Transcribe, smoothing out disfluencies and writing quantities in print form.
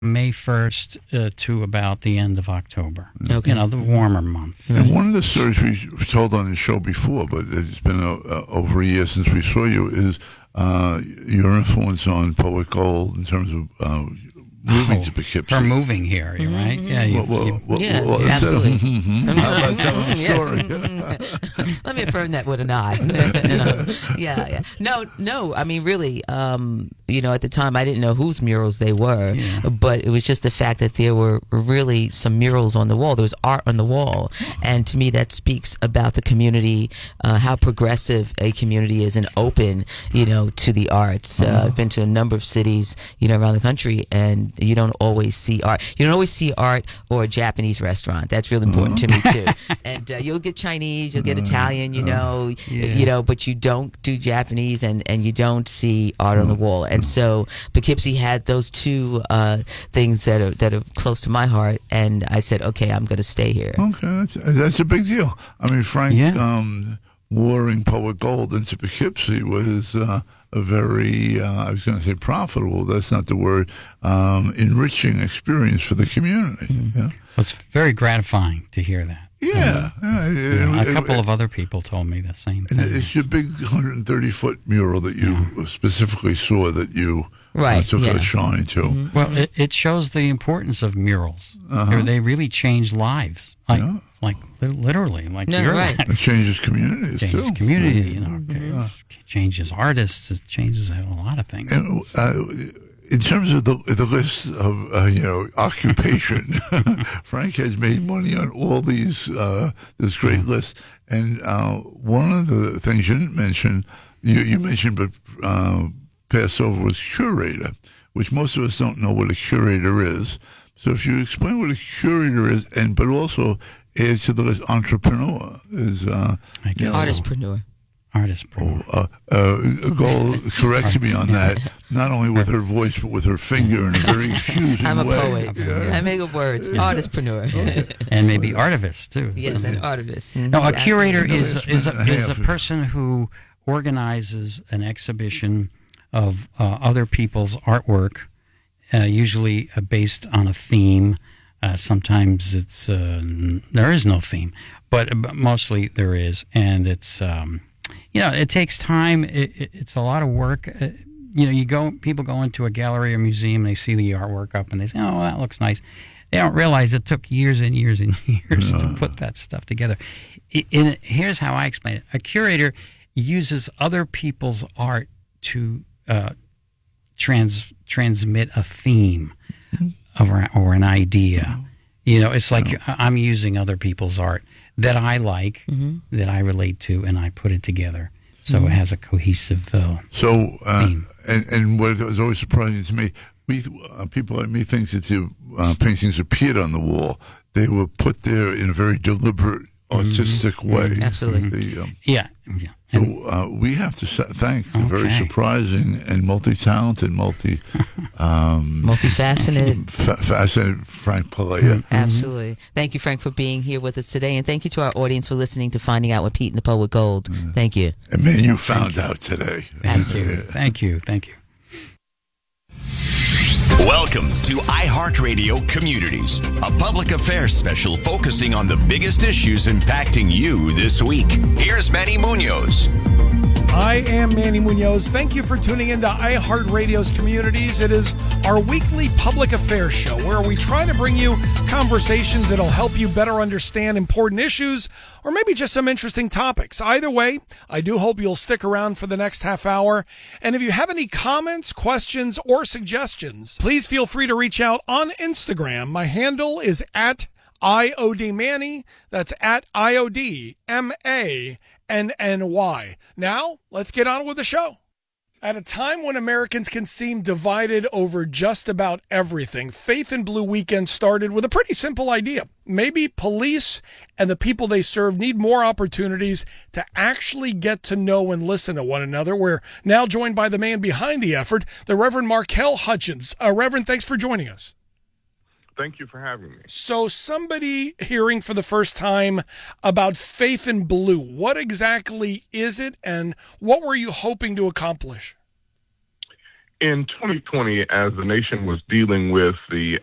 May 1st to about the end of October. Okay. The warmer months. And one of the stories we told on the show before, but it's been over a year since we saw you, is your influence on Poet Gold in terms of moving to Poughkeepsie. For moving here, you're right? Yeah, absolutely. Sorry. Let me affirm that with an eye. Yeah. No. I mean, really, at the time I didn't know whose murals they were, but it was just the fact that there were really some murals on the wall. There was art on the wall, and to me that speaks about the community, how progressive a community is and open, to the arts. I've been to a number of cities, around the country, and you don't always see art. You don't always see art or a Japanese restaurant. That's really important to me too. And you'll get Chinese, you'll get Italian, but you don't do Japanese, and you don't see art on the wall. And so Poughkeepsie had those two things that are close to my heart, and I said, okay, I'm going to stay here. Okay, that's a big deal. I mean, Frank luring Poet Gold into Poughkeepsie was a very, I was going to say profitable, that's not the word, enriching experience for the community. Well, it's very gratifying to hear that. A couple of other people told me the same thing. It's your big 130-foot mural that you specifically saw that you took a shine to. Well, it shows the importance of murals. They really change lives, like literally, like your life. It changes communities too. Changes community, it changes artists. It changes a lot of things. And, in terms of the list of occupation, Frank has made money on all these this great list. And one of the things you didn't mention, you mentioned but passed over, was curator, which most of us don't know what a curator is. So if you explain what a curator is, but also add to the list entrepreneur is artistpreneur. Gold corrects me on that, not only with her voice, but with her finger in a very accusing way. I'm a poet. I make up words. Artistpreneur. And maybe artivist, too. Yes, an artivist. No, a curator is a person who organizes an exhibition of other people's artwork, usually based on a theme. Sometimes it's there is no theme, but mostly there is, and it's it takes time. It's a lot of work. People go into a gallery or museum, they see the artwork up, and they say, "Oh, that looks nice." They don't realize it took years and years and years to put that stuff together. Here's how I explain it: a curator uses other people's art to transmit a theme or an idea. It's like I'm using other people's art that I like, that I relate to, and I put it together. So it has a cohesive theme. And what was always surprising to me, people like me think that the paintings appeared on the wall. They were put there in a very deliberate, artistic way. Absolutely. So we have to thank the very surprising and multi-talented, multifaceted, fascinated Frank Pelayo. Absolutely. Thank you, Frank, for being here with us today, and thank you to our audience for listening to Finding Out with Pete and the Poet Gold. Thank you. And man, you found out today. Absolutely. Thank you. Welcome to iHeartRadio Communities, a public affairs special focusing on the biggest issues impacting you this week. Here's Manny Munoz. I am Manny Munoz. Thank you for tuning into iHeartRadio's Communities. It is our weekly public affairs show where we try to bring you conversations that'll help you better understand important issues or maybe just some interesting topics. Either way, I do hope you'll stick around for the next half hour. And if you have any comments, questions, or suggestions, please feel free to reach out on Instagram. My handle is at IODManny. That's at IODMANNY. Now, let's get on with the show. At a time when Americans can seem divided over just about everything, Faith in Blue Weekend started with a pretty simple idea. Maybe police and the people they serve need more opportunities to actually get to know and listen to one another. We're now joined by the man behind the effort, the Reverend Markel Hutchins. Reverend, thanks for joining us. Thank you for having me. So somebody hearing for the first time about Faith in Blue, what exactly is it and what were you hoping to accomplish? In 2020, as the nation was dealing with the